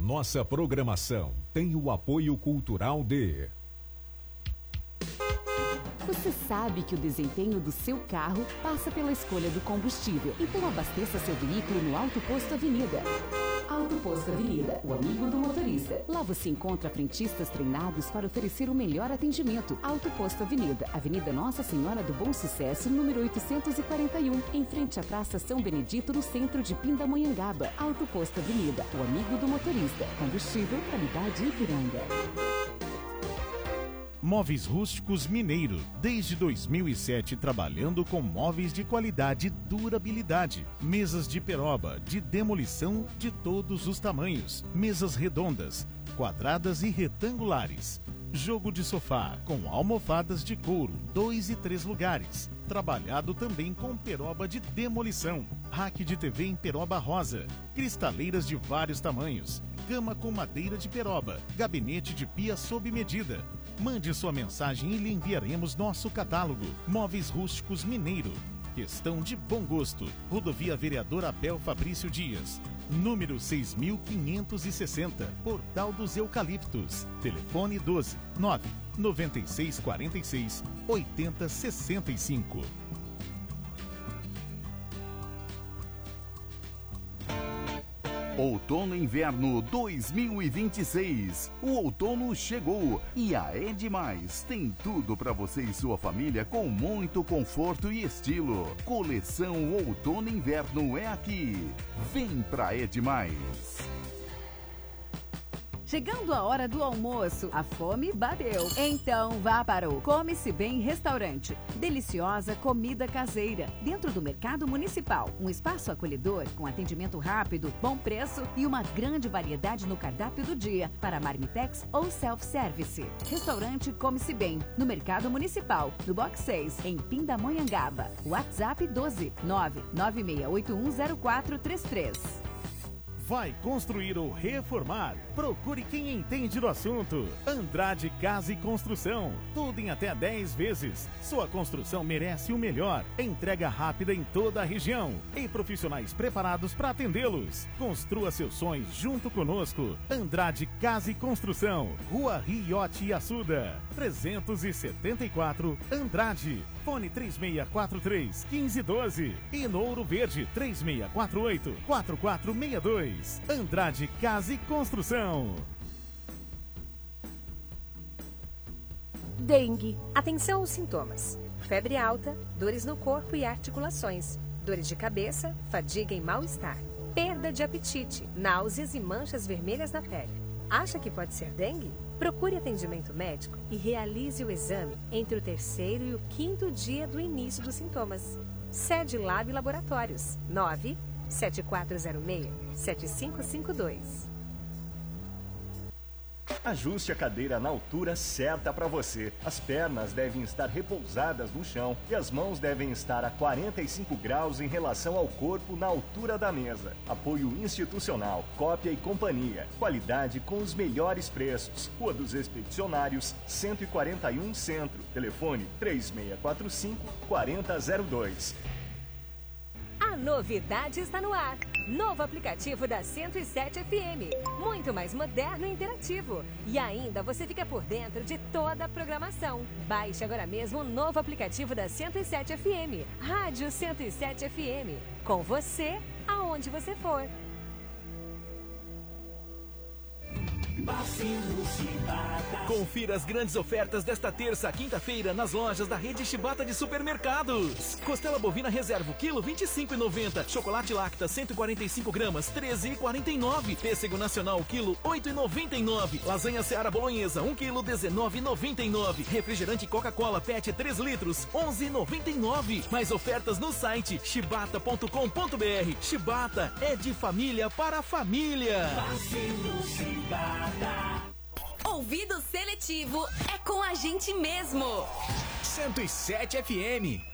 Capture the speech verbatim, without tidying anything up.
Nossa programação tem o apoio cultural de... Você sabe que o desempenho do seu carro passa pela escolha do combustível. Então abasteça seu veículo no Auto Posto Avenida. Auto Posto Avenida, o amigo do motorista. Lá você encontra frentistas treinados para oferecer o melhor atendimento. Auto Posto Avenida, Avenida Nossa Senhora do Bom Sucesso, número oitocentos e quarenta e um, em frente à Praça São Benedito, no centro de Pindamonhangaba. Auto Posto Avenida, o amigo do motorista. Combustível, qualidade Ipiranga. Móveis Rústicos Mineiro, desde dois mil e sete trabalhando com móveis de qualidade e durabilidade. Mesas de peroba, de demolição de todos os tamanhos. Mesas redondas, quadradas e retangulares. Jogo de sofá com almofadas de couro, dois e três lugares. Trabalhado também com peroba de demolição. Rack de T V em peroba rosa. Cristaleiras de vários tamanhos. Cama com madeira de peroba. Gabinete de pia sob medida. Mande sua mensagem e lhe enviaremos nosso catálogo. Móveis Rústicos Mineiro. Questão de bom gosto. Rodovia Vereador Abel Fabrício Dias. Número seis mil quinhentos e sessenta. Portal dos Eucaliptos. Telefone doze, nove, noventa e seis, quarenta e seis, oitenta, sessenta e cinco. Outono e Inverno dois mil e vinte e seis. O outono chegou e a É Demais tem tudo para você e sua família com muito conforto e estilo. Coleção Outono e Inverno é aqui. Vem pra É Demais. Chegando a hora do almoço, a fome bateu. Então vá para o Come-se Bem Restaurante. Deliciosa comida caseira, dentro do Mercado Municipal. Um espaço acolhedor, com atendimento rápido, bom preço e uma grande variedade no cardápio do dia, para marmitex ou self-service. Restaurante Come-se Bem, no Mercado Municipal, no Box seis, em Pindamonhangaba. WhatsApp doze, nove nove seis oito um zero quatro três três. Vai construir ou reformar? Procure quem entende do assunto. Andrade Casa e Construção. Tudo em até dez vezes. Sua construção merece o melhor. Entrega rápida em toda a região. E profissionais preparados para atendê-los. Construa seus sonhos junto conosco. Andrade Casa e Construção. Rua Riote e Assuda. trezentos e setenta e quatro, Andrade. Fone três seis quatro três, um cinco um dois. E no Ouro Verde, três seis quatro oito, quatro quatro seis dois. Andrade Casa e Construção. Dengue. Atenção aos sintomas: febre alta, dores no corpo e articulações, dores de cabeça, fadiga e mal-estar, perda de apetite, náuseas e manchas vermelhas na pele. Acha que pode ser dengue? Procure atendimento médico e realize o exame entre o terceiro e o quinto dia do início dos sintomas. Sede Lab Laboratórios, nove sete quatro zero seis, sete cinco cinco dois. Ajuste a cadeira na altura certa para você. As pernas devem estar repousadas no chão e as mãos devem estar a quarenta e cinco graus em relação ao corpo na altura da mesa. Apoio institucional, Cópia e Companhia. Qualidade com os melhores preços. Rua dos Expedicionários, cento e quarenta e um Centro. Telefone três seis quatro cinco, quatro zero zero dois. A novidade está no ar. Novo aplicativo da cento e sete F M. Muito mais moderno e interativo. E ainda você fica por dentro de toda a programação. Baixe agora mesmo o novo aplicativo da cento e sete F M. Rádio cento e sete F M. Com você, aonde você for. Confira as grandes ofertas desta terça, quinta-feira, nas lojas da rede Shibata de supermercados. Costela bovina reserva, quilo vinte e cinco reais e noventa centavos. Chocolate Lacta, cento e quarenta e cinco gramas, treze reais e quarenta e nove centavos. Pêssego nacional, quilo, oito reais e noventa e nove centavos. Lasanha Seara Bolonhesa, um quilo, dezenove reais e noventa e nove centavos. Refrigerante Coca-Cola Pet, três litros, onze reais e noventa e nove centavos. Mais ofertas no site shibata ponto com ponto br. Shibata é de família para família. Ouvido seletivo é com a gente mesmo. cento e sete F M.